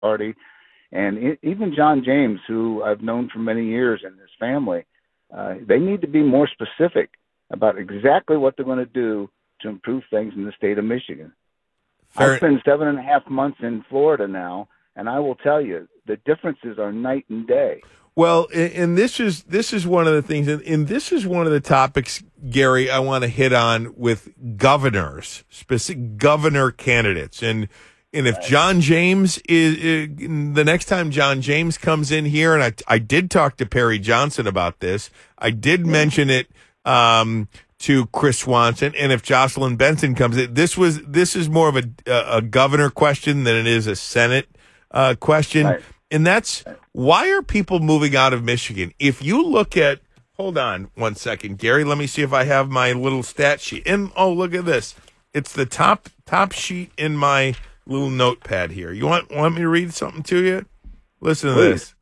Party, and even John James, who I've known for many years, and his family, they need to be more specific about exactly what they're going to do to improve things in the state of Michigan. I spent 7.5 months in Florida now, and I will tell you the differences are night and day. Well, and this is one of the things, and this is one of the topics, Gary, I want to hit on with governors, specific governor candidates, and if John James is the next time John James comes in here, and I did talk to Perry Johnson about this, I did mention it to Chris Swanson, and if Jocelyn Benson comes in, this is more of a governor question than it is a Senate question. Right. And that's, why are people moving out of Michigan? If you look at, hold on one second, Gary, let me see if I have my little stat sheet. And oh, look at this. It's the top sheet in my little notepad here. You want me to read something to you? Listen to this.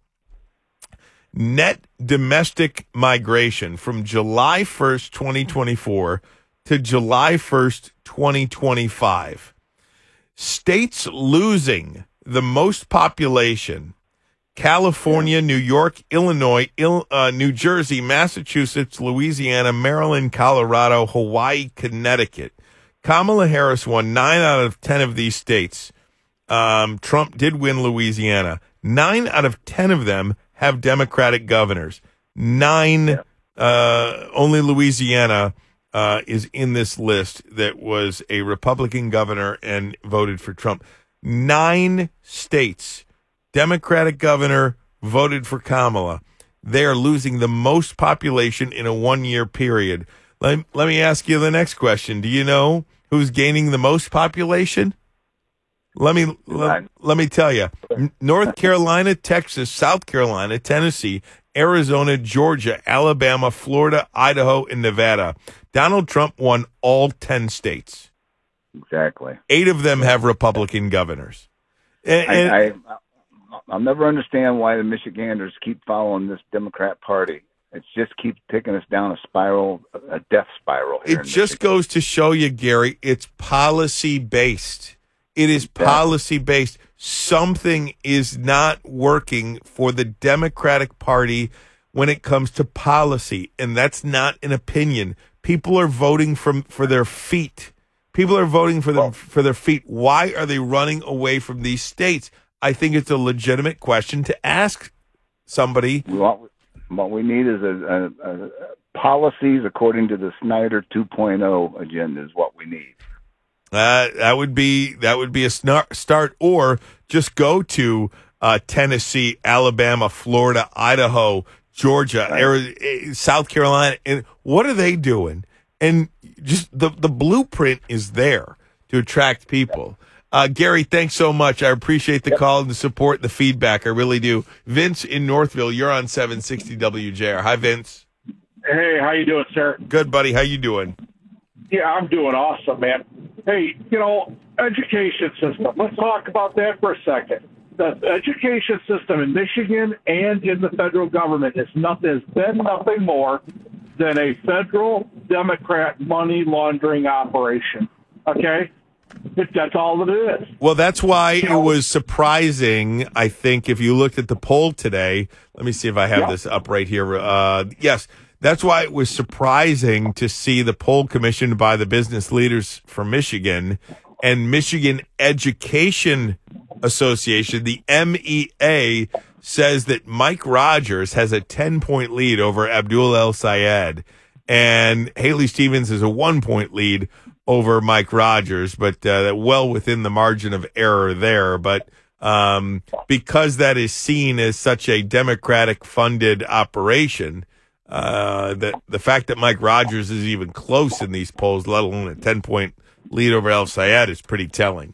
Net domestic migration from July 1st, 2024 to July 1st, 2025. States losing the most population: California, New York, Illinois, New Jersey, Massachusetts, Louisiana, Maryland, Colorado, Hawaii, Connecticut. Kamala Harris won 9 out of 10 of these states. Trump did win Louisiana. 9 out of 10 of them have Democratic governors. 9, only Louisiana is in this list that was a Republican governor and voted for Trump. 9 states, Democratic governor, voted for Kamala. They are losing the most population in a 1-year period. Let me ask you the next question. Do you know who's gaining the most population? Let me tell you. North Carolina, Texas, South Carolina, Tennessee, Arizona, Georgia, Alabama, Florida, Idaho, and Nevada. Donald Trump won all 10 states. Exactly. 8 of them have Republican governors. I'll never understand why the Michiganders keep following this Democrat Party. It just keeps taking us down a spiral, a death spiral here. It just goes to show you, Gary, it's policy-based. It is policy-based. Something is not working for the Democratic Party when it comes to policy, and that's not an opinion. People are voting for their feet. People are voting for their feet. Why are they running away from these states? I think it's a legitimate question to ask somebody. What we need is a policies according to the Snyder 2.0 agenda is what we need. That would be a start, or just go to Tennessee, Alabama, Florida, Idaho, Georgia, Arizona, South Carolina, and what are they doing? And just the blueprint is there to attract people. Gary, thanks so much. I appreciate the call and the support, the feedback. I really do. Vince in Northville, you're on 760 WJR. Hi, Vince. Hey, how you doing, sir? Good, buddy. How you doing? Yeah, I'm doing awesome, man. Hey, education system. Let's talk about that for a second. The education system in Michigan and in the federal government has been nothing more than a federal Democrat money laundering operation. Okay? That's all it is. Well, that's why it was surprising, I think, if you looked at the poll today. Let me see if I have this up right here. Yes, that's why it was surprising to see the poll commissioned by the business leaders for Michigan and Michigan Education Association, the MEA, says that Mike Rogers has a 10-point lead over Abdul El Sayed, and Haley Stevens is a 1-point lead over Mike Rogers, but well within the margin of error there. But because that is seen as such a Democratic-funded operation, the fact that Mike Rogers is even close in these polls, let alone a 10-point lead over El Sayed, is pretty telling.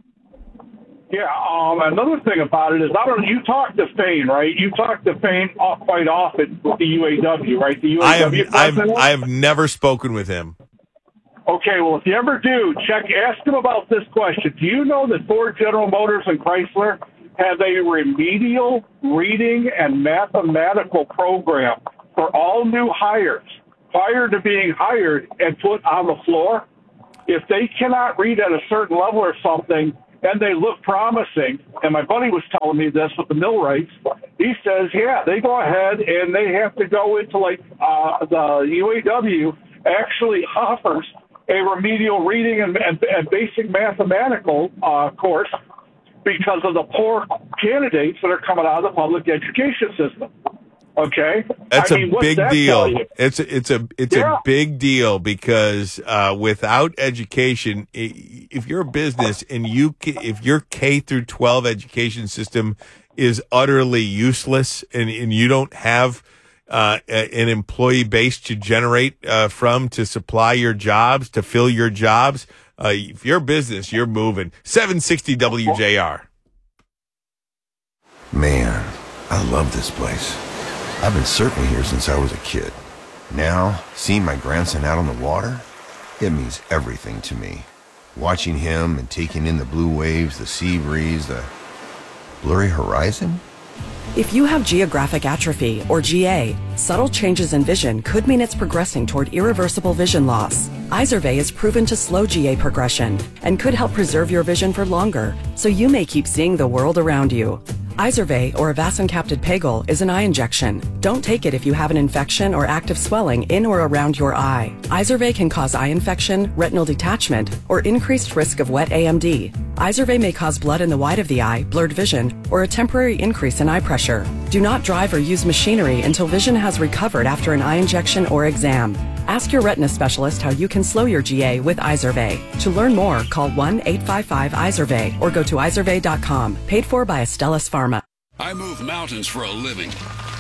Yeah, another thing about it is, you talk to Fain, right? You talk to Fain quite often with the UAW, right? The UAW I have never spoken with him. Okay, well, if you ever do, ask him about this question. Do you know that Ford, General Motors, and Chrysler have a remedial reading and mathematical program for all new hires prior to being hired and put on the floor? If they cannot read at a certain level or something, and they look promising. And my buddy was telling me this with the millwrights. He says, yeah, they go ahead and they have to go into like the UAW actually offers a remedial reading and basic mathematical course because of the poor candidates that are coming out of the public education system. Okay, that's a big deal. It's a big deal because without education, if you're a business and if your K through 12 education system is utterly useless and you don't have an employee base to generate from to supply your jobs, to fill your jobs, if you're a business, you're moving. 760 WJR. Man, I love this place. I've been surfing here since I was a kid. Now, seeing my grandson out on the water, it means everything to me. Watching him and taking in the blue waves, the sea breeze, the blurry horizon. If you have geographic atrophy, or GA, subtle changes in vision could mean it's progressing toward irreversible vision loss. Izervay is proven to slow GA progression and could help preserve your vision for longer, so you may keep seeing the world around you. Izervay, or avacincaptad pegol, is an eye injection. Don't take it if you have an infection or active swelling in or around your eye. Izervay can cause eye infection, retinal detachment, or increased risk of wet AMD. Izervay may cause blood in the white of the eye, blurred vision, or a temporary increase in eye pressure. Do not drive or use machinery until vision has recovered after an eye injection or exam. Ask your retina specialist how you can slow your GA with Izervay. To learn more, call 1-855-IZERVAY or go to izervay.com. Paid for by Astellas Pharma. I move mountains for a living.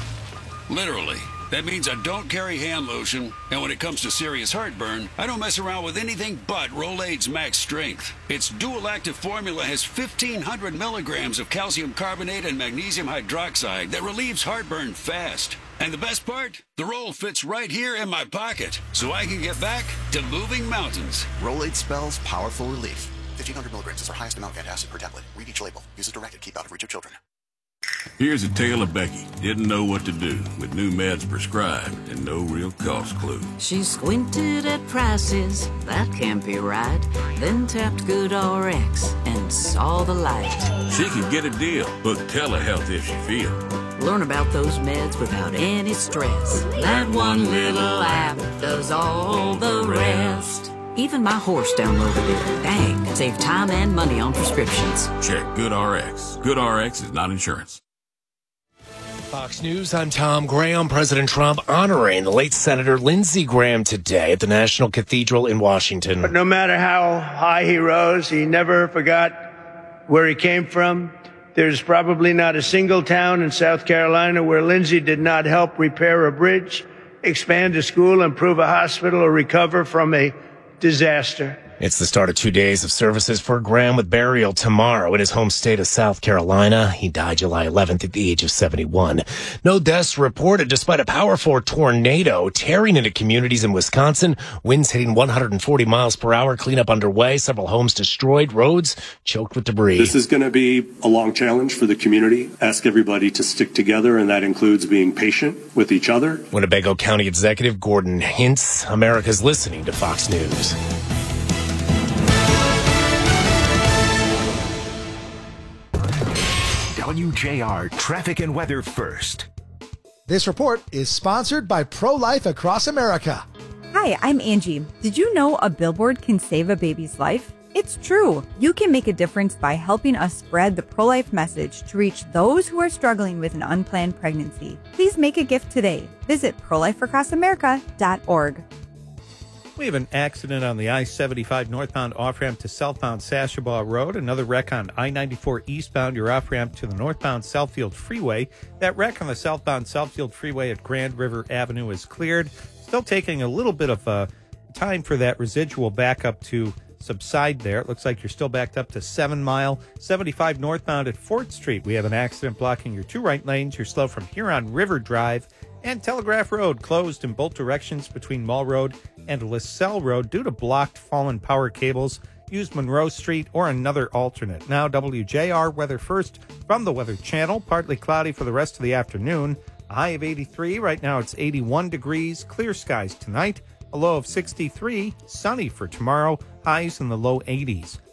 Literally. That means I don't carry hand lotion, and when it comes to serious heartburn, I don't mess around with anything but Rolaids Max Strength. Its dual-active formula has 1,500 milligrams of calcium carbonate and magnesium hydroxide that relieves heartburn fast. And the best part? The roll fits right here in my pocket, so I can get back to moving mountains. Rolaids spells powerful relief. 1,500 milligrams is our highest amount of antacid per tablet. Read each label. Use as directed. Keep out of reach of children. Here's a tale of Becky. Didn't know what to do with new meds prescribed and no real cost clue. She squinted at prices, that can't be right. Then tapped GoodRx and saw the light. She could get a deal. Book telehealth if she feels. Learn about those meds without any stress. That one little app does all the rest. Even my horse downloaded it. Dang, save time and money on prescriptions. Check GoodRx. GoodRx is not insurance. Fox News, I'm Tom Graham. President Trump honoring the late Senator Lindsey Graham today at the National Cathedral in Washington. But no matter how high he rose, he never forgot where he came from. There's probably not a single town in South Carolina where Lindsey did not help repair a bridge, expand a school, improve a hospital, or recover from a disaster. It's the start of 2 days of services for Graham with burial tomorrow in his home state of South Carolina. He died July 11th at the age of 71. No deaths reported despite a powerful tornado tearing into communities in Wisconsin. Winds hitting 140 miles per hour. Cleanup underway. Several homes destroyed. Roads choked with debris. This is going to be a long challenge for the community. Ask everybody to stick together, and that includes being patient with each other. Winnebago County Executive Gordon Hintz. America's listening to Fox News. WJR Traffic and Weather First. This report is sponsored by Pro-Life Across America. Hi, I'm Angie. Did you know a billboard can save a baby's life? It's true. You can make a difference by helping us spread the pro-life message to reach those who are struggling with an unplanned pregnancy. Please make a gift today. Visit prolifeacrossamerica.org. We have an accident on the I-75 northbound off-ramp to southbound Sashabaw Road. Another wreck on I-94 eastbound, your off-ramp to the northbound Southfield Freeway. That wreck on the southbound Southfield Freeway at Grand River Avenue is cleared. Still taking a little bit of time for that residual backup to subside there. It looks like you're still backed up to 7 Mile. 75 northbound at 4th Street. We have an accident blocking your two right lanes. You're slow from here on River Drive. And Telegraph Road closed in both directions between Mall Road and LaSalle Road due to blocked fallen power cables. Use Monroe Street or another alternate. Now WJR weather first from the Weather Channel. Partly cloudy for the rest of the afternoon. A high of 83. Right now it's 81 degrees. Clear skies tonight. A low of 63. Sunny for tomorrow. Highs in the low 80s.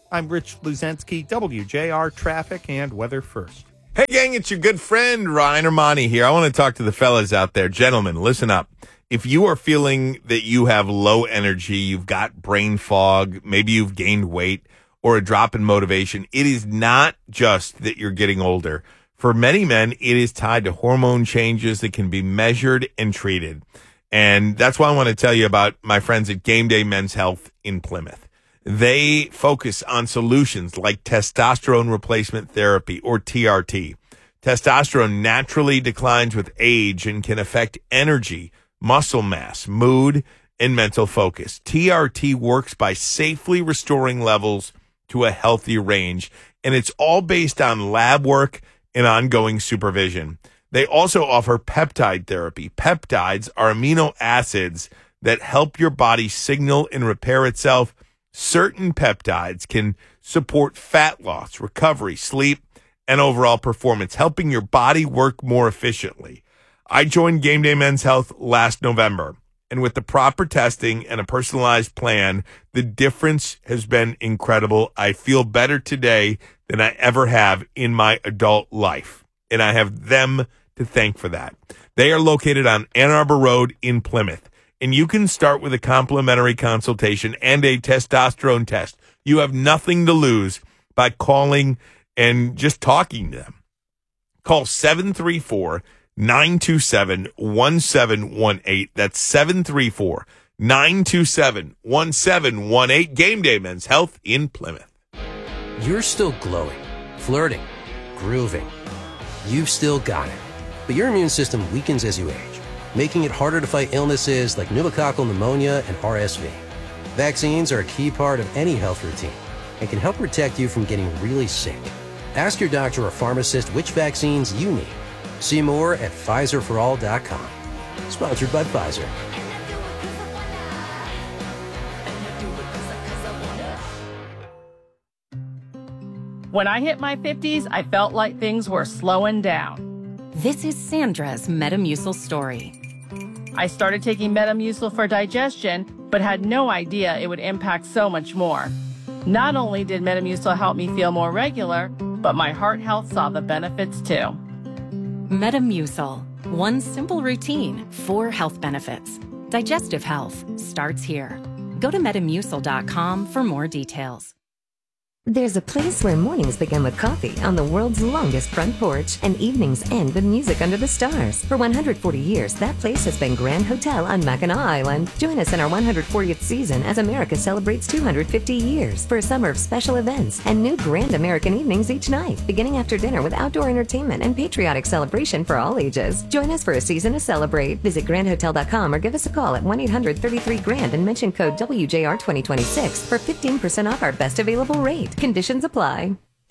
I'm Rich Luzensky, WJR Traffic and Weather First. Hey, gang, it's your good friend, Ryan Armani here. I want to talk to the fellas out there. Gentlemen, listen up. If you are feeling that you have low energy, you've got brain fog, maybe you've gained weight, or a drop in motivation, it is not just that you're getting older. For many men, it is tied to hormone changes that can be measured and treated. And that's why I want to tell you about my friends at Game Day Men's Health in Plymouth. They focus on solutions like testosterone replacement therapy, or TRT. Testosterone naturally declines with age and can affect energy, muscle mass, mood, and mental focus. TRT works by safely restoring levels to a healthy range, and it's all based on lab work and ongoing supervision. They also offer peptide therapy. Peptides are amino acids that help your body signal and repair itself. Certain peptides can support fat loss, recovery, sleep, and overall performance, helping your body work more efficiently. I joined Game Day Men's Health last November, and with the proper testing and a personalized plan, the difference has been incredible. I feel better today than I ever have in my adult life, and I have them to thank for that. They are located on Ann Arbor Road in Plymouth, and you can start with a complimentary consultation and a testosterone test. You have nothing to lose by calling and just talking to them. Call 734-927-1718. That's 734-927-1718. Game Day Men's Health in Plymouth. You're still glowing, flirting, grooving. You've still got it. But your immune system weakens as you age, making it harder to fight illnesses like pneumococcal pneumonia and RSV. Vaccines are a key part of any health routine and can help protect you from getting really sick. Ask your doctor or pharmacist which vaccines you need. See more at PfizerForAll.com. Sponsored by Pfizer. When I hit my 50s, I felt like things were slowing down. This is Sandra's Metamucil story. I started taking Metamucil for digestion, but had no idea it would impact so much more. Not only did Metamucil help me feel more regular, but my heart health saw the benefits too. Metamucil. One simple routine, 4 health benefits. Digestive health starts here. Go to Metamucil.com for more details. There's a place where mornings begin with coffee on the world's longest front porch and evenings end with music under the stars. For 140 years, that place has been Grand Hotel on Mackinac Island. Join us in our 140th season as America celebrates 250 years for a summer of special events and new Grand American evenings each night, beginning after dinner with outdoor entertainment and patriotic celebration for all ages. Join us for a season to celebrate. Visit grandhotel.com or give us a call at 1-800-33-GRAND and mention code WJR2026 for 15% off our best available rate. Conditions apply.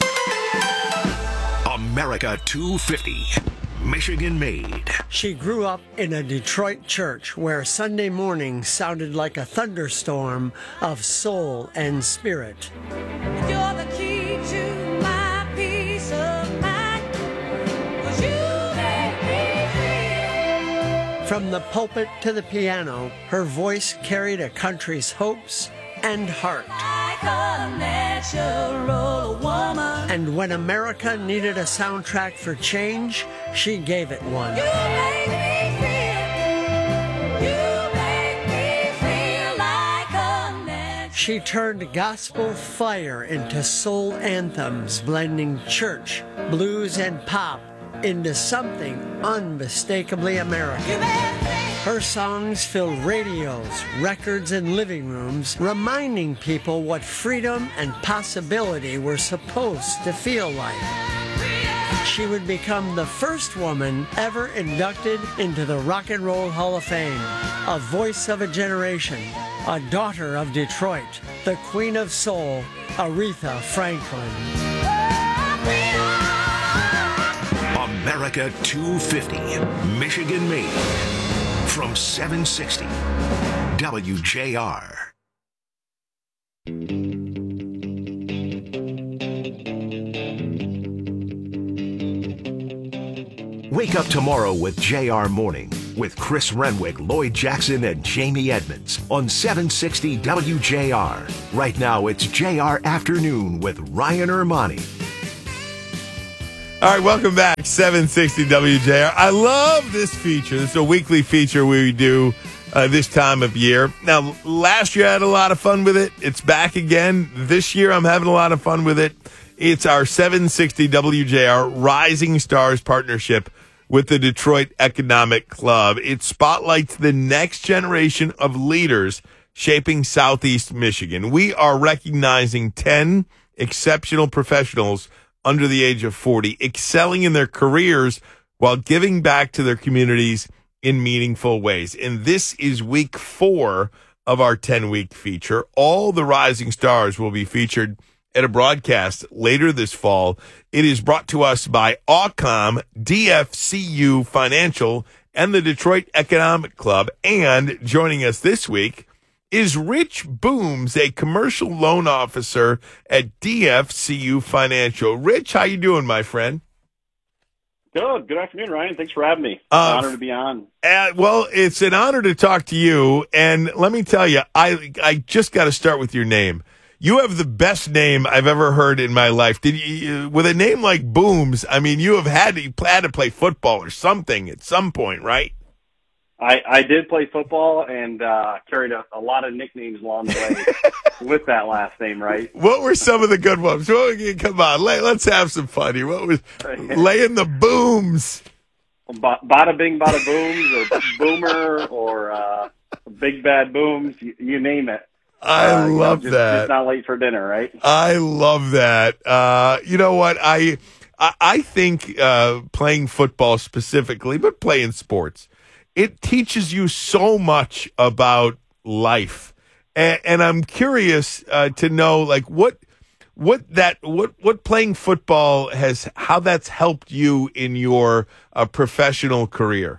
America 250, Michigan made. She grew up in a Detroit church where Sunday morning sounded like a thunderstorm of soul and spirit. You're the key to my peace of mind, 'cause you make me feel. From the pulpit to the piano, her voice carried a country's hopes and heart. Like a natural woman. And when America needed a soundtrack for change, she gave it one. You make me feel like a natural. She turned gospel fire into soul anthems, blending church, blues, and pop into something unmistakably American. Her songs fill radios, records, and living rooms, reminding people what freedom and possibility were supposed to feel like. She would become the first woman ever inducted into the Rock and Roll Hall of Fame, a voice of a generation, a daughter of Detroit, the Queen of Soul, Aretha Franklin. America 250, Michigan made. From 760 WJR. Wake up tomorrow with JR Morning. with Chris Renwick, Lloyd Jackson, and Jamie Edmonds on 760 WJR. Right now, it's JR Afternoon with Ryan Ermani. All right, welcome back, 760 WJR. I love this feature. This is a weekly feature we do this time of year. Now, last year I had a lot of fun with it. It's back again. This year I'm having a lot of fun with it. It's our 760 WJR Rising Stars partnership with the Detroit Economic Club. It spotlights the next generation of leaders shaping Southeast Michigan. We are recognizing 10 exceptional professionals under the age of 40, excelling in their careers while giving back to their communities in meaningful ways. And this is week 4 of our 10-week feature. All the Rising Stars will be featured at a broadcast later this fall. It is brought to us by Aucom, DFCU Financial, and the Detroit Economic Club. And joining us this week is Rich Booms, a commercial loan officer at DFCU Financial. Rich, how you doing, my friend? Good. Good afternoon, Ryan. Thanks for having me. Honor to be on. Well, it's an honor to talk to you. And let me tell you, I just got to start with your name. You have the best name I've ever heard in my life. Did you, with a name like Booms? I mean, you had to play football or something at some point, right? I did play football and carried a lot of nicknames along the way with that last name, right? What were some of the good ones? Come on, let's have some fun here. What was laying the booms? Bada bing, bada booms, or boomer, or big bad booms. You name it. I love that. It's not late for dinner, right? I love that. You know what? I think playing football specifically, but playing sports, it teaches you so much about life. And I'm curious to know, like, what playing football how that's helped you in your professional career.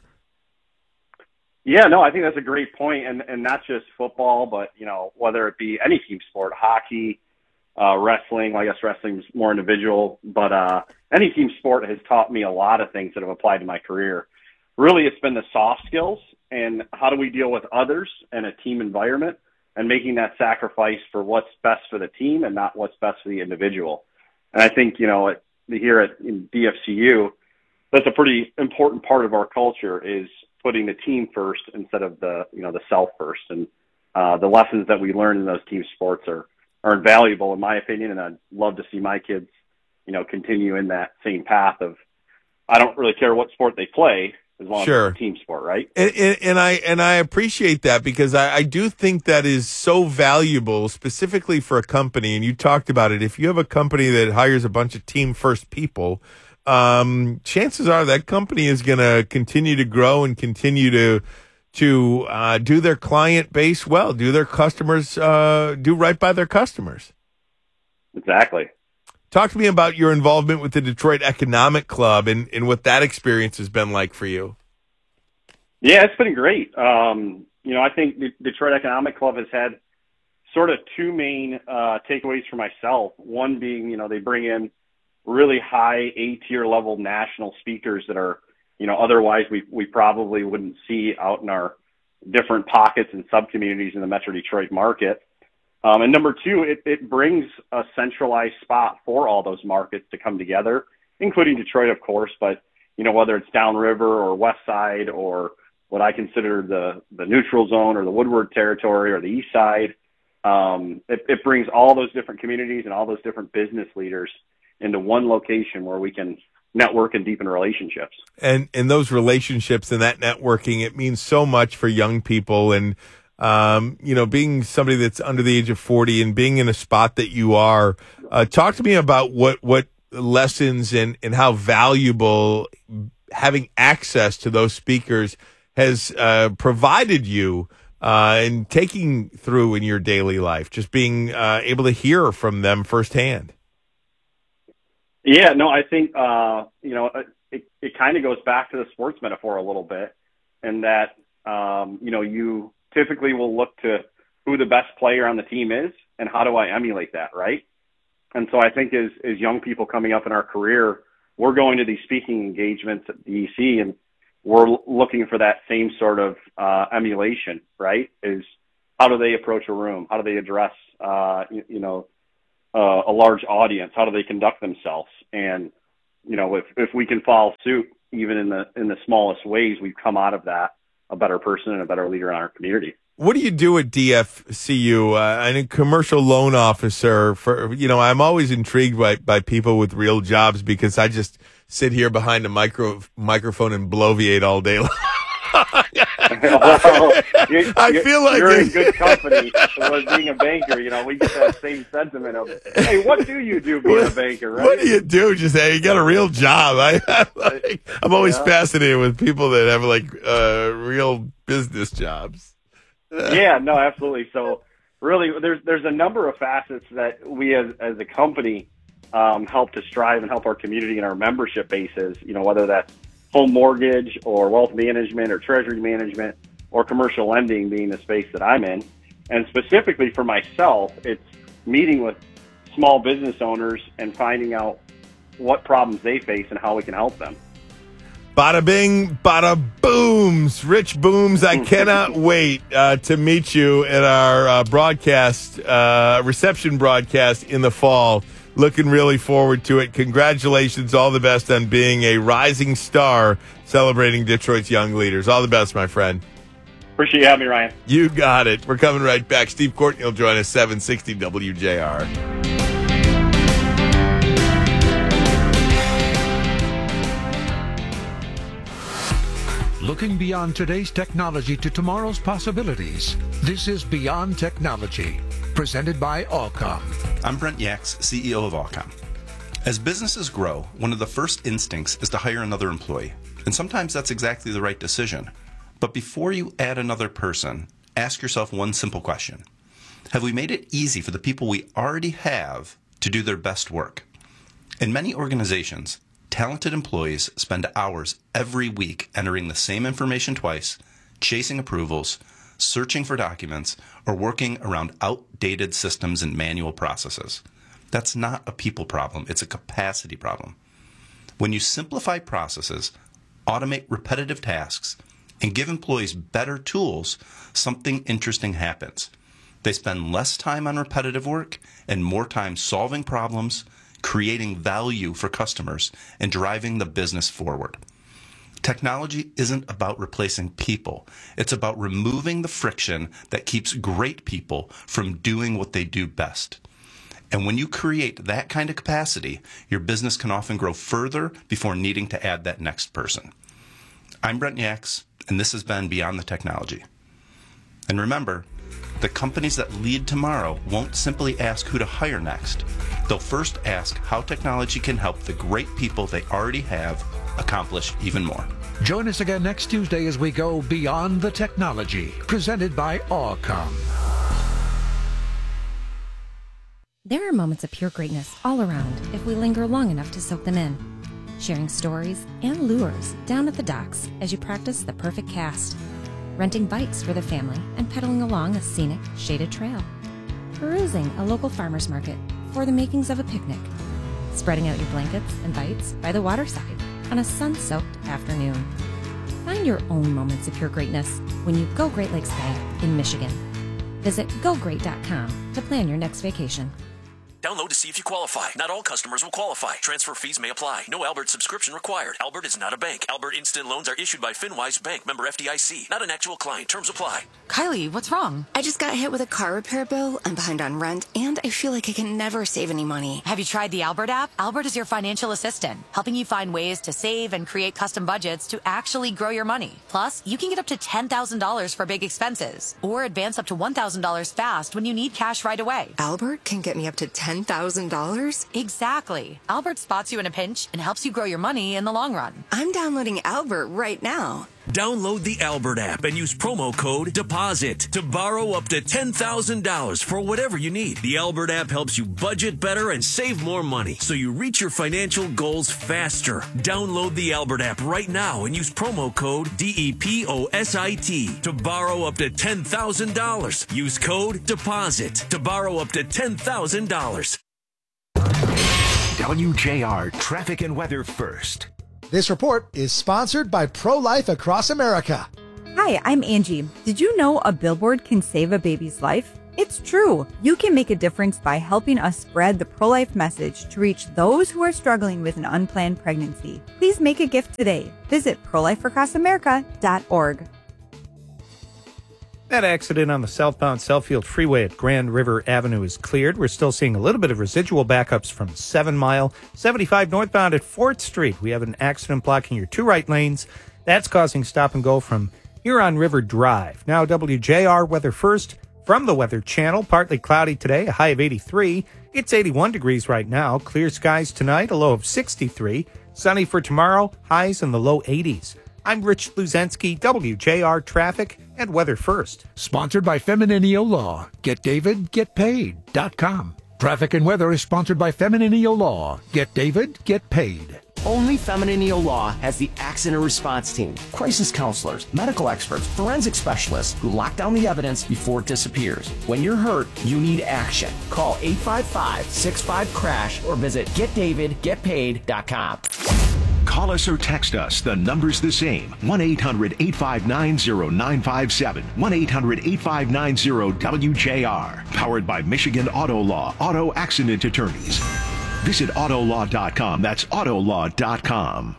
Yeah, no, I think that's a great point, and not just football, but whether it be any team sport, hockey, wrestling. Well, I guess wrestling is more individual, but any team sport has taught me a lot of things that have applied to my career. Really, it's been the soft skills and how do we deal with others in a team environment, and making that sacrifice for what's best for the team and not what's best for the individual. And I think here in DFCU, that's a pretty important part of our culture is putting the team first instead of the self first. And the lessons that we learn in those team sports are invaluable in my opinion. And I'd love to see my kids, continue in that same path of, I don't really care what sport they play as long as it's a team sport, right? And I appreciate that, because I do think that is so valuable, specifically for a company. And you talked about it. If you have a company that hires a bunch of team first people, chances are that company is going to continue to grow and continue to do their client base well, do their customers, do right by their customers. Exactly. Talk to me about your involvement with the Detroit Economic Club and what that experience has been like for you. Yeah, it's been great. I think the Detroit Economic Club has had sort of two main takeaways for myself. One being, they bring in really high A-tier level national speakers that are, otherwise we probably wouldn't see out in our different pockets and sub-communities in the Metro Detroit market. And number two, it brings a centralized spot for all those markets to come together, including Detroit, of course, but, whether it's downriver or west side or what I consider the neutral zone or the Woodward territory or the east side, it brings all those different communities and all those different business leaders into one location where we can network and deepen relationships. And those relationships and that networking, it means so much for young people. And, being somebody that's under the age of 40 and being in a spot that you are, talk to me about what lessons and how valuable having access to those speakers has provided you in taking through in your daily life, just being able to hear from them firsthand. Yeah, no, I think, it kind of goes back to the sports metaphor a little bit, and that, you typically will look to who the best player on the team is and how do I emulate that, right? And so I think as young people coming up in our career, we're going to these speaking engagements at the EC, and, we're looking for that same sort of emulation, right? Is how do they approach a room? How do they address, a large audience? How do they conduct themselves? And, if we can follow suit, even in the smallest ways, we've come out of that a better person and a better leader in our community. What do you do at DFCU? I'm a commercial loan officer. I'm always intrigued by people with real jobs because I just sit here behind a microphone and bloviate all day long. I feel like you're in good company. Being a banker, we get that same sentiment of, hey, what do you do being a banker, right? What do you do? Just say you got a real job. I'm always fascinated with people that have real business jobs. Yeah, no, absolutely. So really, there's a number of facets that we as a company help to strive and help our community and our membership bases, whether that's home mortgage or wealth management or treasury management or commercial lending being the space that I'm in. And specifically for myself, it's meeting with small business owners and finding out what problems they face and how we can help them. Bada bing, bada booms. Rich Booms, I cannot wait to meet you at our reception broadcast in the fall. Looking really forward to it. Congratulations. All the best on being a rising star celebrating Detroit's young leaders. All the best, my friend. Appreciate you having me, Ryan. You got it. We're coming right back. Steve Courtney will join us, 760 WJR. Looking beyond today's technology to tomorrow's possibilities. This is Beyond Technology, presented by Allcom. I'm Brent Yax, CEO of Allcom. As businesses grow, one of the first instincts is to hire another employee. And sometimes that's exactly the right decision. But before you add another person, ask yourself one simple question. Have we made it easy for the people we already have to do their best work? In many organizations, talented employees spend hours every week entering the same information twice, chasing approvals, searching for documents, or working around outdated systems and manual processes. That's not a people problem, it's a capacity problem. When you simplify processes, automate repetitive tasks, and give employees better tools, something interesting happens. They spend less time on repetitive work and more time solving problems, creating value for customers, and driving the business forward. Technology isn't about replacing people. It's about removing the friction that keeps great people from doing what they do best. And when you create that kind of capacity, your business can often grow further before needing to add that next person. I'm Brent Yax, and this has been Beyond the Technology. And remember, the companies that lead tomorrow won't simply ask who to hire next. They'll first ask how technology can help the great people they already have accomplish even more. Join us again next Tuesday as we go Beyond the Technology, presented by Allcom. There are moments of pure greatness all around if we linger long enough to soak them in. Sharing stories and lures down at the docks as you practice the perfect cast. Renting bikes for the family and pedaling along a scenic, shaded trail. Perusing a local farmer's market for the makings of a picnic. Spreading out your blankets and bites by the waterside on a sun-soaked afternoon. Find your own moments of pure greatness when you go Great Lakes Bay in Michigan. Visit GoGreat.com to plan your next vacation. Download to see if you qualify. Not all customers will qualify. Transfer fees may apply. No Albert subscription required. Albert is not a bank. Albert Instant Loans are issued by FinWise Bank, member FDIC. Not an actual client. Terms apply. Kylie, what's wrong? I just got hit with a car repair bill. I'm behind on rent, and I feel like I can never save any money. Have you tried the Albert app? Albert is your financial assistant, helping you find ways to save and create custom budgets to actually grow your money. Plus, you can get up to $10,000 for big expenses, or advance up to $1,000 fast when you need cash right away. Albert can get me up to $10,000? Exactly. Albert spots you in a pinch and helps you grow your money in the long run. I'm downloading Albert right now. Download the Albert app and use promo code DEPOSIT to borrow up to $10,000 for whatever you need. The Albert app helps you budget better and save more money so you reach your financial goals faster. Download the Albert app right now and use promo code DEPOSIT to borrow up to $10,000. Use code DEPOSIT to borrow up to $10,000. WJR Traffic and Weather first. This report is sponsored by Pro-Life Across America. Hi, I'm Angie. Did you know a billboard can save a baby's life? It's true. You can make a difference by helping us spread the pro-life message to reach those who are struggling with an unplanned pregnancy. Please make a gift today. Visit prolifeacrossamerica.org. That accident on the southbound Southfield Freeway at Grand River Avenue is cleared. We're still seeing a little bit of residual backups from 7 Mile. 75 northbound at 4th Street. We have an accident blocking your two right lanes. That's causing stop and go from Huron River Drive. Now WJR weather first from the Weather Channel. Partly cloudy today, a high of 83. It's 81 degrees right now. Clear skies tonight, a low of 63. Sunny for tomorrow, highs in the low 80s. I'm Rich Luzensky, WJR Traffic and Weather First. Sponsored by Femininio Law. GetDavidGetPaid.com. Traffic and weather is sponsored by Femininio Law. Get David, get paid. Only Femininio Law has the accident response team, crisis counselors, medical experts, forensic specialists who lock down the evidence before it disappears. When you're hurt, you need action. Call 855-65-CRASH or visit GetDavidGetPaid.com. Call us or text us. The number's the same. 1-800-859-0957. 1-800-859-WJR. Powered by Michigan Auto Law. Auto Accident Attorneys. Visit Autolaw.com. That's Autolaw.com.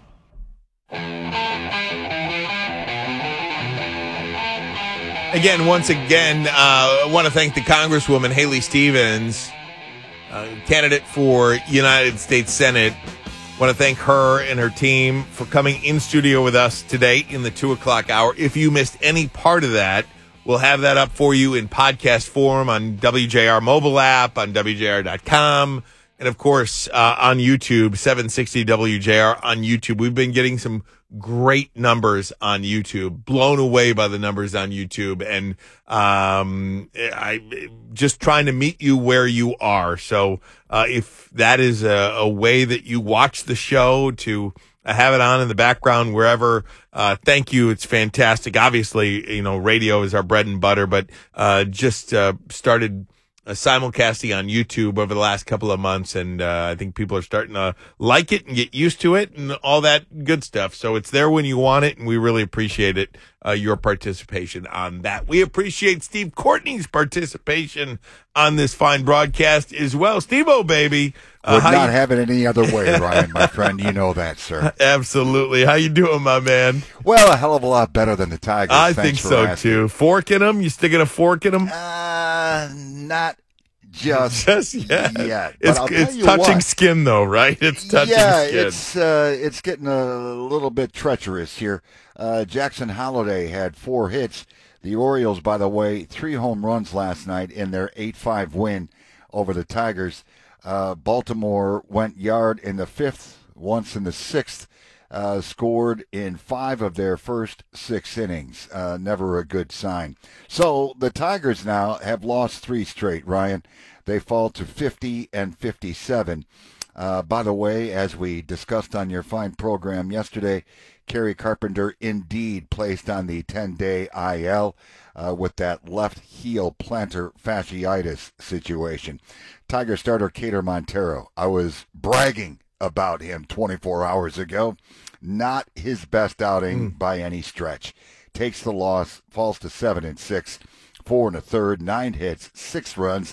Once again, I want to thank the Congresswoman Haley Stevens, candidate for United States Senate. Want to thank her and her team for coming in studio with us today in the 2 o'clock hour. If you missed any part of that, we'll have that up for you in podcast form on WJR mobile app, on WJR.com, and of course on YouTube, 760 WJR on YouTube. We've been getting some great numbers on YouTube, blown away by the numbers on YouTube, and I just trying to meet you where you are. So if that is a way that you watch the show, to have it on in the background wherever, thank you. It's fantastic. Obviously, radio is our bread and butter, but just started simulcasting on YouTube over the last couple of months, and I think people are starting to like it and get used to it and all that good stuff. So it's there when you want it, and we really appreciate it, your participation on that. We appreciate Steve Courtney's participation on this fine broadcast as well. Steve-O, baby. Would not have it any other way, Ryan, my friend. You know that, sir. Absolutely. How you doing, my man? Well, a hell of a lot better than the Tigers. I think so, too. Fork in them? You sticking a fork in them? Not just yet. It's touching skin, though, right? It's touching skin. It's getting a little bit treacherous here. Jackson Holliday had 4 hits. The Orioles, by the way, 3 home runs last night in their 8-5 win over the Tigers. Baltimore went yard in the 5th, once in the 6th. Scored in 5 of their first 6 innings. Never a good sign. So the Tigers now have lost 3 straight, Ryan. They fall to 50 and 57. By the way, as we discussed on your fine program yesterday, Kerry Carpenter indeed placed on the 10-day IL with that left heel plantar fasciitis situation. Tiger starter Cater Montero, I was bragging about him 24 hours ago. Not his best outing by any stretch. Takes the loss, falls to 7-6, 4 1/3, 9 hits, 6 runs.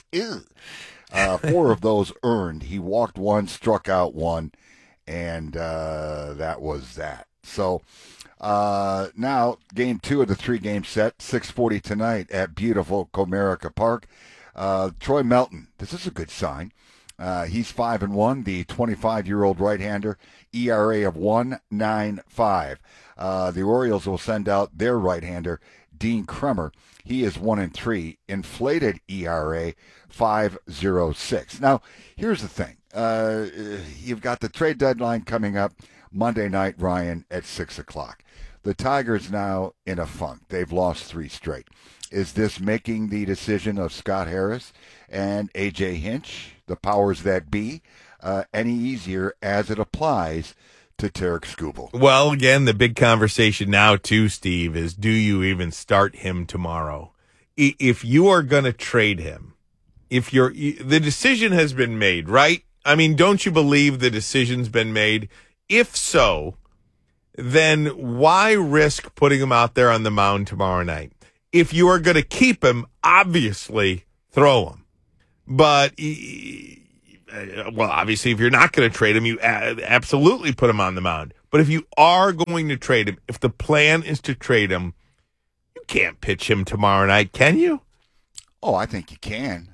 4 of those earned. He walked 1, struck out 1, and that was that. So now game 2 of the 3-game set, 6:40 tonight at beautiful Comerica Park. Troy Melton, this is a good sign. He's 5-1, the 25-year-old right-hander, ERA of 1.95. The Orioles will send out their right-hander, Dean Kremer. He is 1-3, inflated ERA 5.06. Now, here's the thing. You've got the trade deadline coming up Monday night, Ryan, at 6 o'clock. The Tigers now in a funk. They've lost 3 straight. Is this making the decision of Scott Harris and A.J. Hinch, the powers that be, any easier as it applies to Tarek Skubal? Well, again, the big conversation now, too, Steve, is do you even start him tomorrow? If you are going to trade him, the decision has been made, right? I mean, don't you believe the decision's been made? If so, then why risk putting him out there on the mound tomorrow night? If you are going to keep him, obviously throw him. But, well, obviously, if you're not going to trade him, you absolutely put him on the mound. But if you are going to trade him, if the plan is to trade him, you can't pitch him tomorrow night, can you? Oh, I think you can.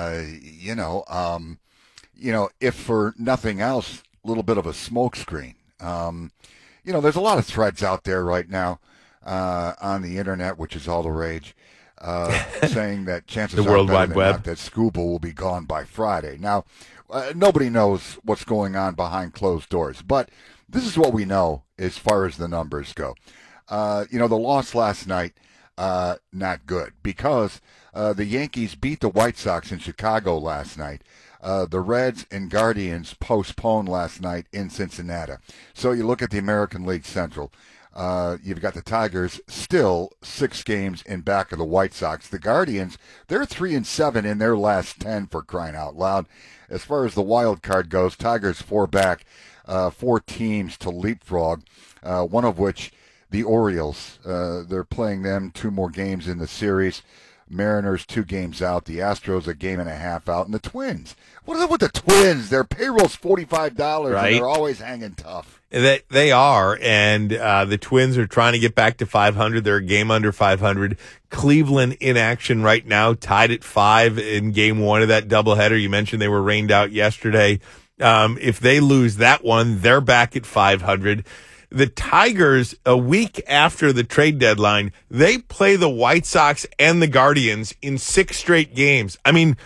If for nothing else, a little bit of a smokescreen. There's a lot of threads out there right now on the internet, which is all the rage, saying that chances the are World better Wide than Web. not that Scooba will be gone by Friday. Now, nobody knows what's going on behind closed doors, but this is what we know as far as the numbers go. The loss last night, not good, because the Yankees beat the White Sox in Chicago last night. The Reds and Guardians postponed last night in Cincinnati. So you look at the American League Central. You've got the Tigers still 6 games in back of the White Sox. The Guardians, they're 3-7 in their last 10, for crying out loud. As far as the wild card goes, Tigers 4 back, 4 teams to leapfrog, one of which the Orioles. They're playing them 2 more games in the series. Mariners 2 games out. The Astros a game and a half out. And the Twins. What is it with the Twins? Their payroll's $45, Right. and they're always hanging tough. They are, and the Twins are trying to get back to 500. They're a game under 500. Cleveland in action right now, tied at 5 in game 1 of that doubleheader. You mentioned they were rained out yesterday. If they lose that one, they're back at 500. The Tigers, a week after the trade deadline, they play the White Sox and the Guardians in 6 straight games. I mean,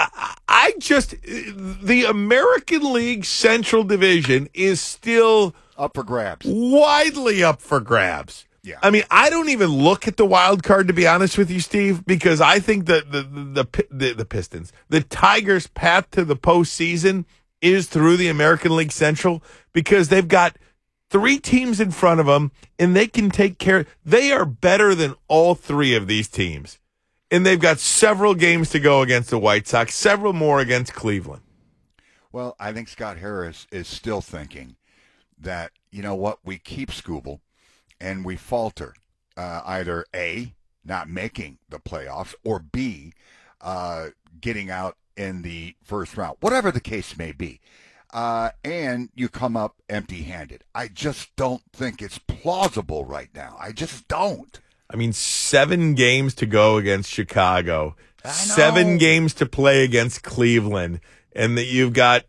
the American League Central Division is still up for grabs, widely up for grabs. Yeah. I mean, I don't even look at the wild card, to be honest with you, Steve, because I think that the Pistons, the Tigers' path to the postseason is through the American League Central, because they've got 3 teams in front of them, and they can take care. They are better than all 3 of these teams. And they've got several games to go against the White Sox, several more against Cleveland. Well, I think Scott Harris is still thinking that, you know what, we keep Scooble and we falter. Either A, not making the playoffs, or B, getting out in the first round, whatever the case may be. And you come up empty-handed. I just don't think it's plausible right now. I just don't. I mean, 7 games to go against Chicago, 7 games to play against Cleveland, and that you've got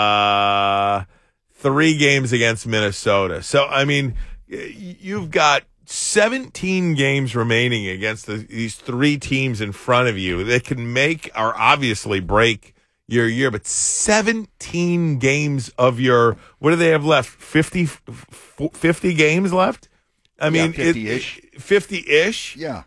3 games against Minnesota. So, I mean, you've got 17 games remaining against these 3 teams in front of you that can make or obviously break your year, but 17 games of your, what do they have left? 50 games left? I mean, 50-ish. 50-ish. Yeah.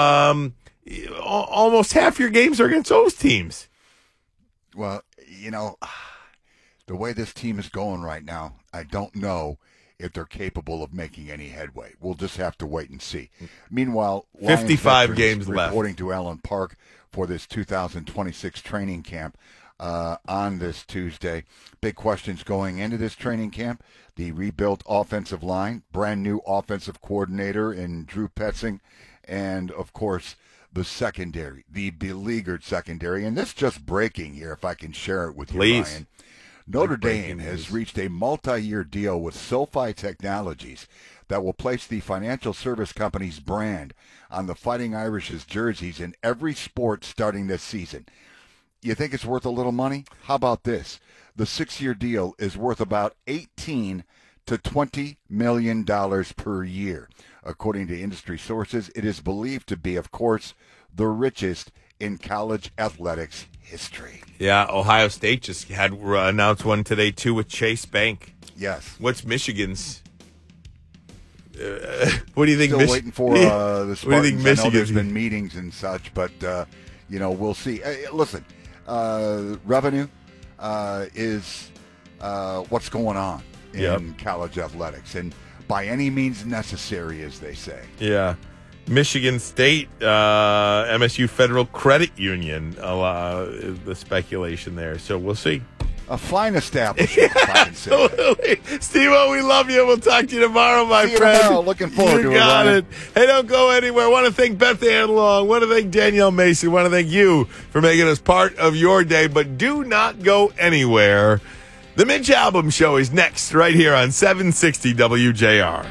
Almost half your games are against those teams. Well, the way this team is going right now, I don't know if they're capable of making any headway. We'll just have to wait and see. Meanwhile, 55 Lions games left. Reporting to Allen Park for this 2026 training camp on this Tuesday. Big questions going into this training camp. The rebuilt offensive line, brand new offensive coordinator in Drew Petzing, and, of course, the secondary, the beleaguered secondary. And this just breaking here, if I can share it with you, Please. Ryan. Notre Dame has reached a multi-year deal with SoFi Technologies that will place the financial service company's brand on the Fighting Irish's jerseys in every sport starting this season. You think it's worth a little money? How about this? The 6-year deal is worth about $18 to $20 million per year. According to industry sources, it is believed to be, of course, the richest in college athletics history. Yeah, Ohio State just had announced one today, too, with Chase Bank. Yes. What's Michigan's? What do you think? Still waiting for the Spartans. What do you think I know Michigan's? there's been meetings and such, but, we'll see. Listen, revenue is what's going on in college athletics, and by any means necessary, as they say. Yeah. Michigan State, MSU Federal Credit Union, the speculation there. So we'll see. A fine establishment. if I can say that. Absolutely. Steve-O, we love you. We'll talk to you tomorrow, my See you friend. tomorrow. Looking forward to it, You got Ryan. it. Hey, don't go anywhere. I want to thank Beth Ann Long. I want to thank Danielle Mason. I want to thank you for making us part of your day. But do not go anywhere. The Mitch Albom Show is next right here on 760 WJR.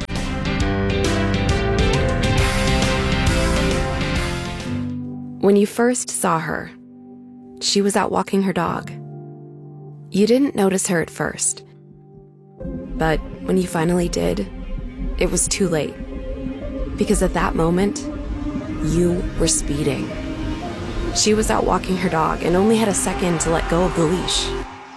When you first saw her, she was out walking her dog. You didn't notice her at first. But when you finally did, it was too late. Because at that moment, you were speeding. She was out walking her dog and only had a second to let go of the leash.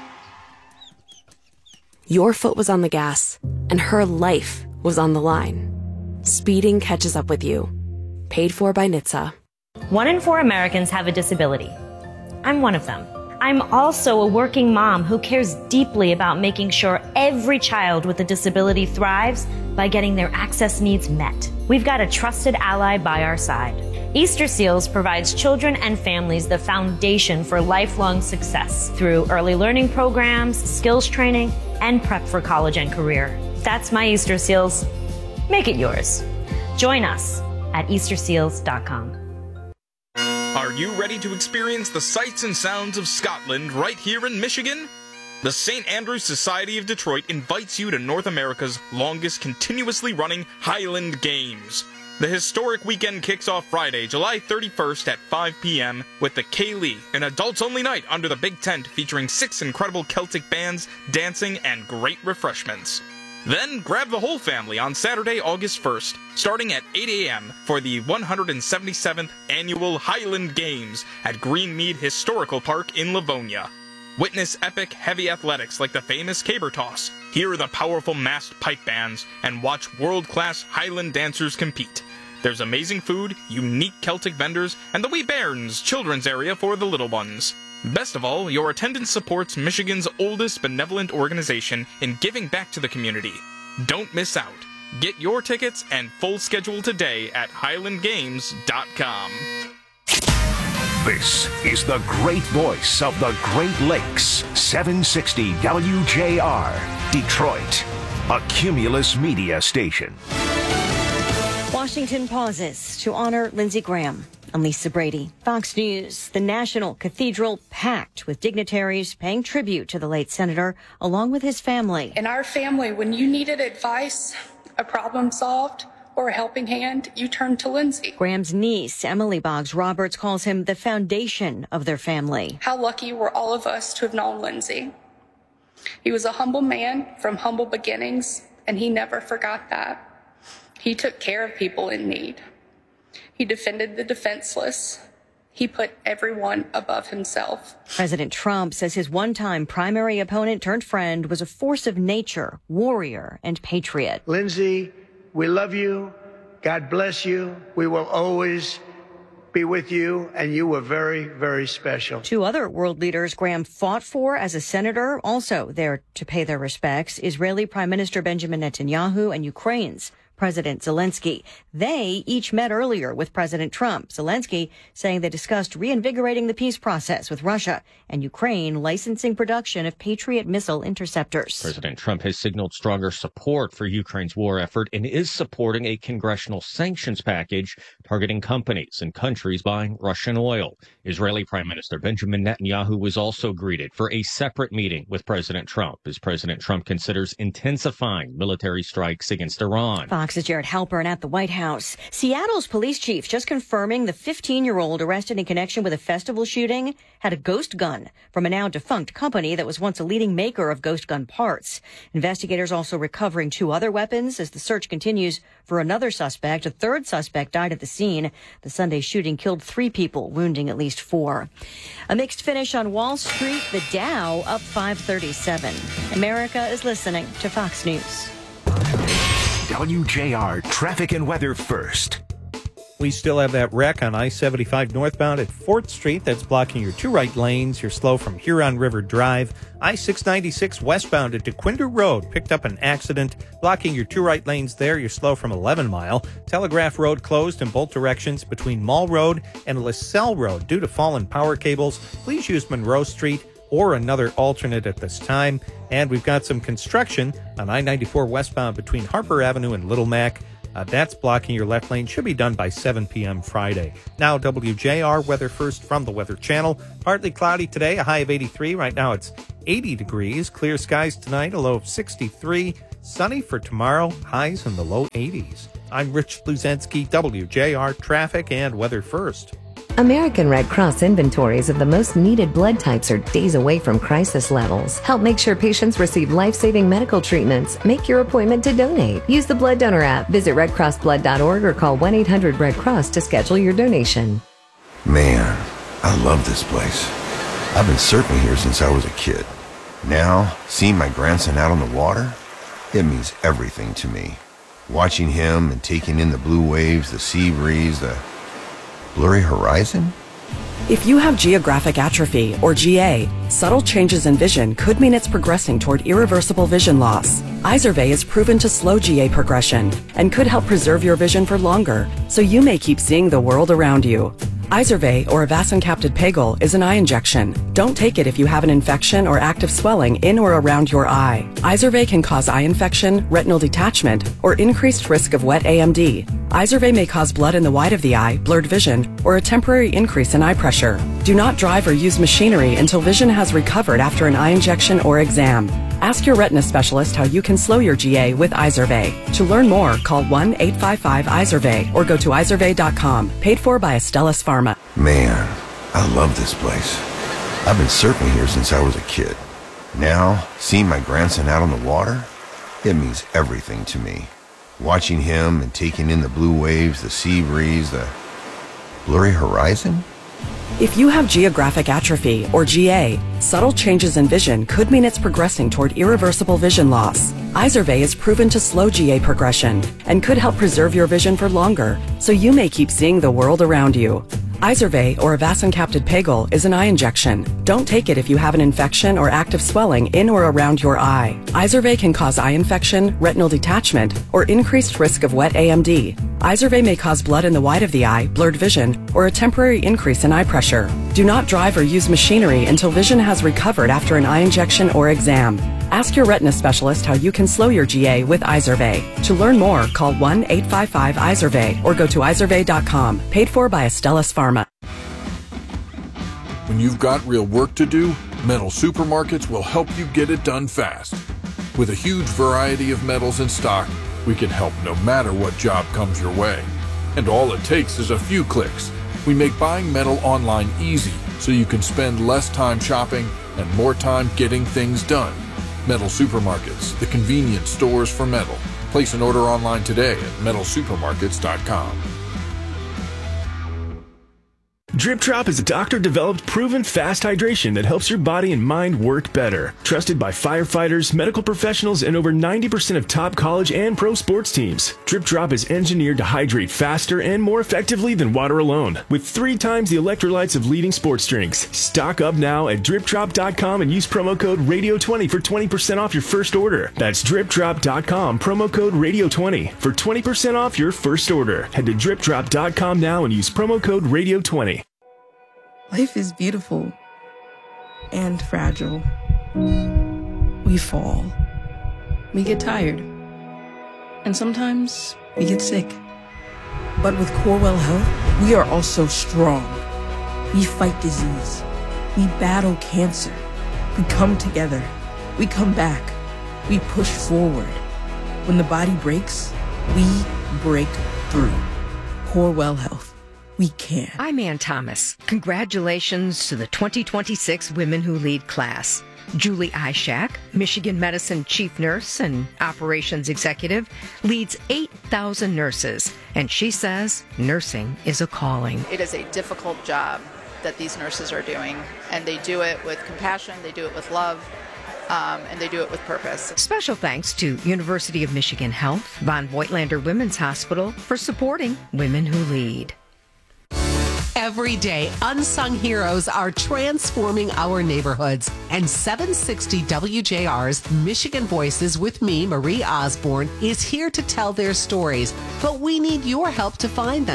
Your foot was on the gas, and her life was on the line. Speeding catches up with you. Paid for by NHTSA. 1 in 4 Americans have a disability. I'm one of them. I'm also a working mom who cares deeply about making sure every child with a disability thrives by getting their access needs met. We've got a trusted ally by our side. Easter Seals provides children and families the foundation for lifelong success through early learning programs, skills training, and prep for college and career. That's my Easter Seals. Make it yours. Join us at easterseals.com. Are you ready to experience the sights and sounds of Scotland right here in Michigan? The St. Andrews Society of Detroit invites you to North America's longest continuously running Highland Games. The historic weekend kicks off Friday, July 31st at 5 p.m. with the Ceilidh, an adults-only night under the big tent featuring 6 incredible Celtic bands, dancing, and great refreshments. Then grab the whole family on Saturday, August 1st, starting at 8 a.m. for the 177th Annual Highland Games at Greenmead Historical Park in Livonia. Witness epic heavy athletics like the famous caber toss, hear the powerful massed pipe bands, and watch world-class Highland dancers compete. There's amazing food, unique Celtic vendors, and the Wee Bairns children's area for the little ones. Best of all, your attendance supports Michigan's oldest benevolent organization in giving back to the community. Don't miss out. Get your tickets and full schedule today at highlandgames.com. This is the great voice of the Great Lakes, 760 WJR, Detroit, a Cumulus media station. Washington pauses to honor Lindsey Graham. I'm Lisa Brady. Fox News. The National Cathedral packed with dignitaries paying tribute to the late senator, along with his family. In our family, when you needed advice, a problem solved, or a helping hand, you turned to Lindsey. Graham's niece, Emily Boggs Roberts, calls him the foundation of their family. How lucky were all of us to have known Lindsey. He was a humble man from humble beginnings, and he never forgot that. He took care of people in need. He defended the defenseless. He put everyone above himself. President Trump says his one-time primary opponent turned friend was a force of nature, warrior, and patriot. Lindsey, we love you. God bless you. We will always be with you, and you were very, very special. 2 other world leaders Graham fought for as a senator, also there to pay their respects, Israeli Prime Minister Benjamin Netanyahu and Ukraine's President Zelensky. They each met earlier with President Trump. Zelensky saying they discussed reinvigorating the peace process with Russia and Ukraine licensing production of Patriot missile interceptors. President Trump has signaled stronger support for Ukraine's war effort and is supporting a congressional sanctions package targeting companies and countries buying Russian oil. Israeli Prime Minister Benjamin Netanyahu was also greeted for a separate meeting with President Trump as President Trump considers intensifying military strikes against Iran. Fox's Jared Halpern at the White House. Seattle's police chief just confirming the 15-year-old arrested in connection with a festival shooting had a ghost gun from a now defunct company that was once a leading maker of ghost gun parts. Investigators also recovering 2 other weapons as the search continues for another suspect. A third suspect died at the scene. The Sunday shooting killed 3 people, wounding at least 4. A mixed finish on Wall Street. The Dow up 537. America is listening to Fox News. WJR traffic and weather first. We still have that wreck on I-75 northbound at 4th Street that's blocking your 2 right lanes. You're slow from Huron River Drive. I-696 westbound at DeQuinder Road picked up an accident, blocking your 2 right lanes there. You're slow from 11 Mile. Telegraph Road closed in both directions between Mall Road and LaSalle Road due to fallen power cables. Please use Monroe Street. or another alternate at this time. And we've got some construction on I-94 westbound between Harper Avenue and Little Mac. That's blocking your left lane. Should be done by 7 p.m. Friday. Now, WJR weather first from the Weather Channel. Partly cloudy today, a high of 83. Right now it's 80 degrees. Clear skies tonight, a low of 63. Sunny for tomorrow, highs in the low 80s. I'm Rich Luzensky, WJR Traffic and Weather First. American Red Cross inventories of the most needed blood types are days away from crisis levels. Help make sure patients receive life-saving medical treatments. Make your appointment to donate. Use the Blood Donor app, visit redcrossblood.org, or call 1-800-RED-CROSS to schedule your donation. Man, I love this place. I've been surfing here since I was a kid. Now, seeing my grandson out on the water, it means everything to me. Watching him and taking in the blue waves, the sea breeze, the blurry horizon? If you have geographic atrophy, or GA, subtle changes in vision could mean it's progressing toward irreversible vision loss. Izervay is proven to slow GA progression and could help preserve your vision for longer, so you may keep seeing the world around you. Izervay, or avacincaptad pegol, is an eye injection. Don't take it if you have an infection or active swelling in or around your eye. Izervay can cause eye infection, retinal detachment, or increased risk of wet AMD. Izervay may cause blood in the white of the eye, blurred vision, or a temporary increase in eye pressure. Do not drive or use machinery until vision has recovered after an eye injection or exam. Ask your retina specialist how you can slow your GA with Izervay. To learn more, call 1-855-IZERVAY or go to izervay.com. Paid for by Astellas Pharma. Man, I love this place. I've been surfing here since I was a kid. Now, seeing my grandson out on the water, it means everything to me. Watching him and taking in the blue waves, the sea breeze, the blurry horizon? If you have geographic atrophy, or GA, subtle changes in vision could mean it's progressing toward irreversible vision loss. Izervay is proven to slow GA progression and could help preserve your vision for longer, so you may keep seeing the world around you. Izervay, or avacincaptad pegol, is an eye injection. Don't take it if you have an infection or active swelling in or around your eye. Izervay can cause eye infection, retinal detachment, or increased risk of wet AMD. Izervay may cause blood in the white of the eye, blurred vision, or a temporary increase in eye pressure. Do not drive or use machinery until vision has recovered after an eye injection or exam. Ask your retina specialist how you can slow your GA with Izervay. To learn more, call 1-855-IZERVAY or go to izervay.com. Paid for by Astellas Pharma. When you've got real work to do, Metal Supermarkets will help you get it done fast. With a huge variety of metals in stock, we can help no matter what job comes your way. And all it takes is a few clicks. We make buying metal online easy so you can spend less time shopping and more time getting things done. Metal Supermarkets, the convenient stores for metal. Place an order online today at metalsupermarkets.com. Drip Drop is a doctor-developed, proven fast hydration that helps your body and mind work better. Trusted by firefighters, medical professionals, and over 90% of top college and pro sports teams. Drip Drop is engineered to hydrate faster and more effectively than water alone, with 3 times the electrolytes of leading sports drinks. Stock up now at dripdrop.com and use promo code RADIO20 for 20% off your first order. That's dripdrop.com, promo code RADIO20 for 20% off your first order. Head to dripdrop.com now and use promo code RADIO20. Life is beautiful and fragile. We fall. We get tired. And sometimes we get sick. But with Corewell Health, we are also strong. We fight disease. We battle cancer. We come together. We come back. We push forward. When the body breaks, we break through. Corewell Health. We can. I'm Ann Thomas. Congratulations to the 2026 Women Who Lead class. Julie Ishak, Michigan Medicine Chief Nurse and Operations Executive, leads 8,000 nurses, and she says nursing is a calling. It is a difficult job that these nurses are doing, and they do it with compassion, they do it with love, and they do it with purpose. Special thanks to University of Michigan Health, Von Voigtlander Women's Hospital for supporting Women Who Lead. Every day, unsung heroes are transforming our neighborhoods. And 760 WJR's Michigan Voices with me, Marie Osborne, is here to tell their stories. But we need your help to find them.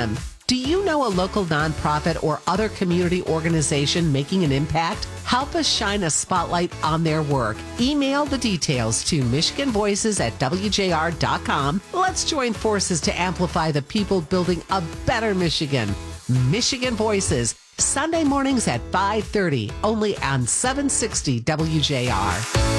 Do you know a local nonprofit or other community organization making an impact? Help us shine a spotlight on their work. Email the details to MichiganVoices@WJR.com. Let's join forces to amplify the people building a better Michigan. Michigan Voices, Sunday mornings at 5:30, only on 760 WJR.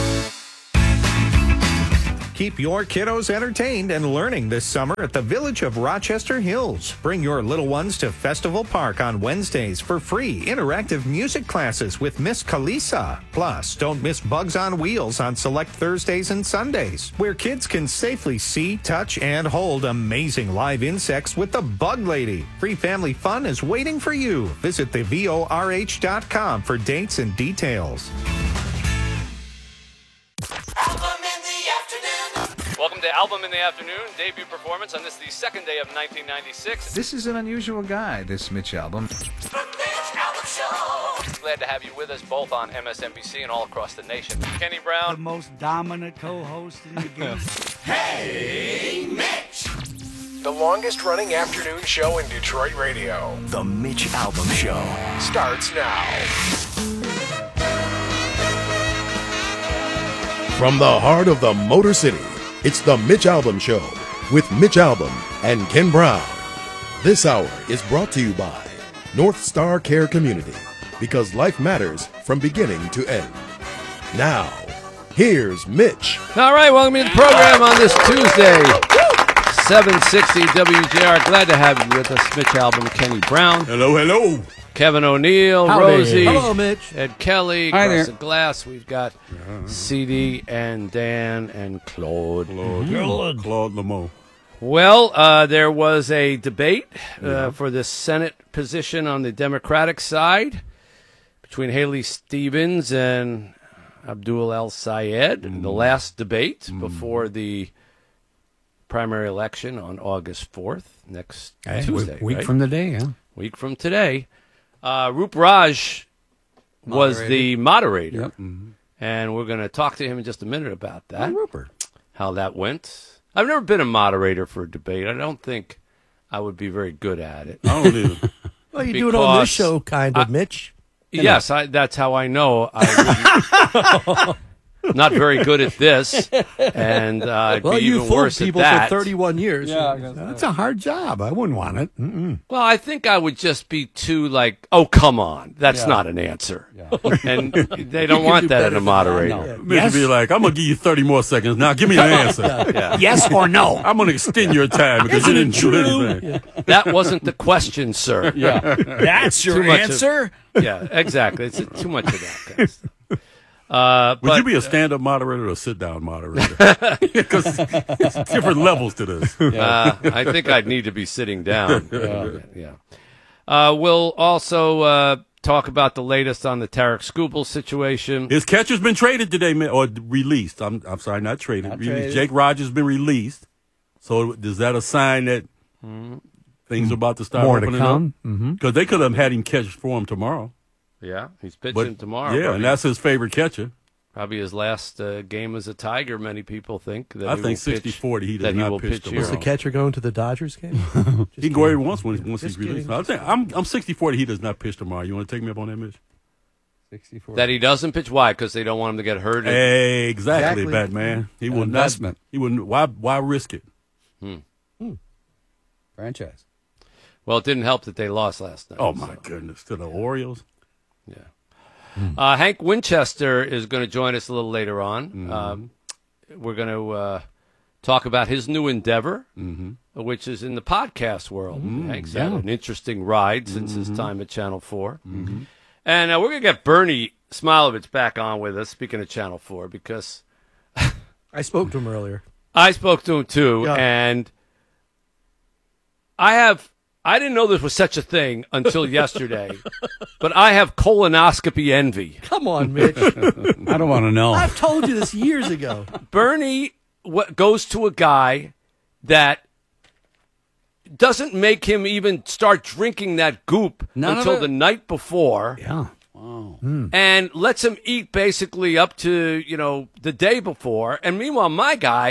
Keep your kiddos entertained and learning this summer at the Village of Rochester Hills. Bring your little ones to Festival Park on Wednesdays for free interactive music classes with Miss Kalisa. Plus, don't miss Bugs on Wheels on select Thursdays and Sundays, where kids can safely see, touch, and hold amazing live insects with the Bug Lady. Free family fun is waiting for you. Visit thevorh.com for dates and details. Welcome to Album in the Afternoon, debut performance on this, the second day of 1996. This is an unusual guy, this Mitch Albom. Glad to have you with us both on MSNBC and all across the nation. Kenny Brown. The most dominant co-host in the game. Hey, Mitch! The longest-running afternoon show in Detroit radio. The Mitch Albom Show starts now. From the heart of the Motor City, it's the Mitch Albom Show with Mitch Albom and Ken Brown. This hour is brought to you by North Star Care Community, because life matters from beginning to end. Now, here's Mitch. All right, welcome to the program on this Tuesday, 760 WJR. Glad to have you with us, Mitch Albom, Kenny Brown. Hello, hello. Kevin O'Neill, Howdy. Rosie, Hello, Mitch. Ed Kelly, Hi across there. the glass. We've got CD and Dan and Claude. Claude Lamont. Well, there was a debate for the Senate position on the Democratic side between Haley Stevens and Abdul El Sayed. The last debate before the primary election on August 4th, next Tuesday. Week right? from the day, yeah. Week from today. Roop Raj was the moderator. Yep. And we're going to talk to him in just a minute about that. How that went. I've never been a moderator for a debate. I don't think I would be very good at it. I don't either. Well, you do it on this show, kind of, Mitch. Yes, that's how I know. Not very good at this, and I'd be you even fooled worse at people that. for 31 years. That's a hard job. I wouldn't want it. Well, I think I would just be too like, oh, come on. That's not an answer. And they don't want that in a moderator. Mitch would be like, I'm going to give you 30 more seconds. Now, give me an answer. Yes or no? I'm going to extend your time because you didn't do anything. That wasn't the question, sir. That's your Too much answer? Yeah, exactly. It's too much of that kind of stuff. Would you be a stand-up moderator or a sit-down moderator? Because it's different levels to this. I think I'd need to be sitting down. We'll also talk about the latest on the Tarek Skubal situation. His catcher's been traded today, or released. I'm sorry, not traded. traded. Jake Rogers been released. So is that a sign that things are about to start More to opening come? up? Because they could have had him catch for him tomorrow. Yeah, he's pitching tomorrow. Yeah, probably. and that's his favorite catcher. Probably his last game as a Tiger. Many people think that I he think will pitch, 60-40 he does that he not will pitch pitch tomorrow. Is the catcher going to the Dodgers game? He can go where he wants once he's Just released. kidding. I'm 60-40 he does not pitch tomorrow. You want to take me up on that, Mitch? 64. That he doesn't pitch. Why? Because they don't want him to get hurt. Exactly, Batman. He will investment. Not. He wouldn't. Why risk it? Franchise. Well, it didn't help that they lost last night. Oh my goodness, to the Orioles. Yeah. Hank Winchester is going to join us a little later on. We're going to talk about his new endeavor, which is in the podcast world. Hank's had an interesting ride since his time at Channel 4. And we're going to get Bernie Smilovich back on with us, speaking of Channel 4, because I spoke to him earlier. I spoke to him too, and I didn't know this was such a thing until yesterday, but I have colonoscopy envy. Come on, Mitch. I don't want to know. I've told you this years ago. Bernie goes to a guy that doesn't make him even start drinking that goop until the night before. Yeah. Wow. And lets him eat basically up to, the day before. And meanwhile, my guy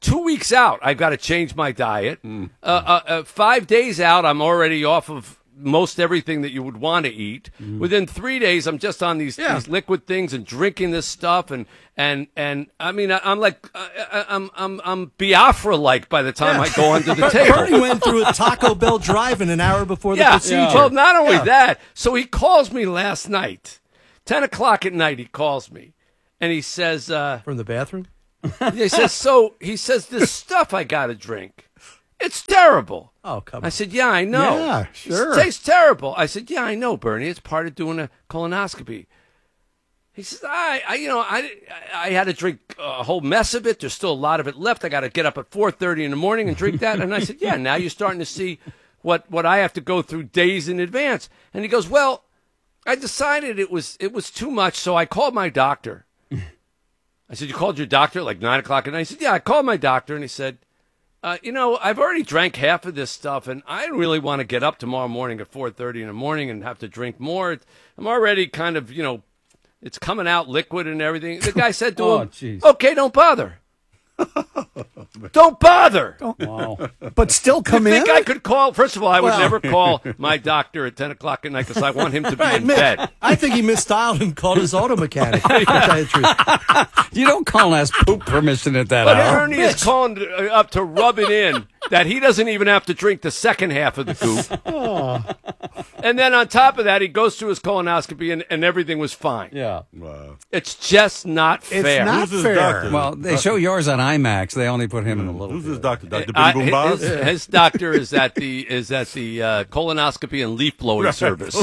2 weeks out, I've got to change my diet. 5 days out, I'm already off of most everything that you would want to eat. Within 3 days, I'm just on these liquid things and drinking this stuff, and I mean, I'm like I'm Biafra like by the time I go under the table. Bernie went through a Taco Bell drive-in an hour before the procedure. Well, not only that, so he calls me last night, 10 o'clock at night. He calls me, and he says, from the bathroom. He says this stuff I got to drink. It's terrible. Oh, come on. I said, yeah, I know. Yeah, sure. It tastes terrible. I said, yeah, I know, Bernie. It's part of doing a colonoscopy. He says, I had to drink a whole mess of it. There's still a lot of it left. I got to get up at 4:30 in the morning and drink that. And I said, yeah, now you're starting to see what I have to go through days in advance. And he goes, well, I decided it was too much, so I called my doctor. I said, you called your doctor at like 9 o'clock at night? He said, yeah, I called my doctor, and he said, I've already drank half of this stuff, and I really want to get up tomorrow morning at 4:30 in the morning and have to drink more. I'm already kind of, it's coming out liquid and everything. The guy said to him, geez. okay, don't bother. Don't bother. Wow. But still come you in? think I could call? First of all, I would never call my doctor at 10 o'clock at night because I want him to be in bed. I think he misdialed and called his auto mechanic. To tell you the truth. You don't call and ask poop permission at that But hour. Ernie is calling up to rub it in that he doesn't even have to drink the second half of the goop. And then on top of that, he goes through his colonoscopy and everything was fine. Yeah. Wow. It's just not fair. It's not Who's his fair. doctor? Well, they show yours on IMAX. They only put him in a little. Who's his doctor? Dr. Billy Boom Boz? His doctor is at the colonoscopy and leaf blowing service.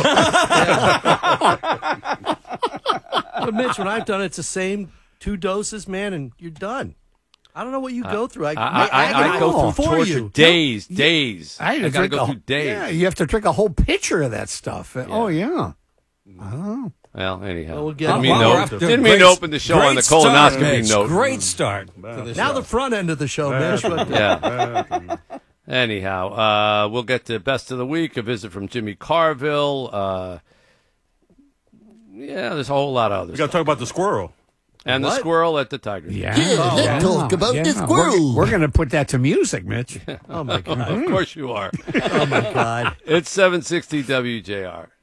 But Mitch, when I've done it, it's the same 2 doses, man, and you're done. I don't know what you go through. I go through torture days. I got to go through days. Yeah, you have to drink a whole pitcher of that stuff. Oh, yeah. Oh. Well, anyhow. Well, Didn't mean to open the show on the colonoscopy note. Great start. For the now show. the front end of the show, Mitch. Yeah. Anyhow, we'll get to Best of the Week, a visit from Jimmy Carville. There's a whole lot of others. We got to talk about the squirrel. And the squirrel at the Tiger. Yeah. Talk about the squirrel. We're going to put that to music, Mitch. Oh, my God. Of course you are. Oh, my God. It's 760 WJR.